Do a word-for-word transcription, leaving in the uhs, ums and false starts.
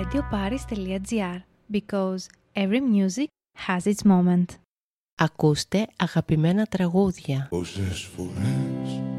radioparis.gr because every music has its moment. Ακούστε αγαπημένα τραγούδια. Πόσες φορές